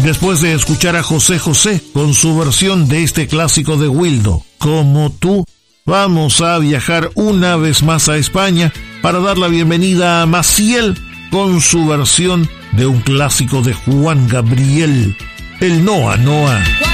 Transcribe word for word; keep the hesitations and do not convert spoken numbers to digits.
Después de escuchar a José José con su versión de este clásico de Wildo, Como tú, vamos a viajar una vez más a España para dar la bienvenida a Maciel con su versión de un clásico de Juan Gabriel, el Noa Noa.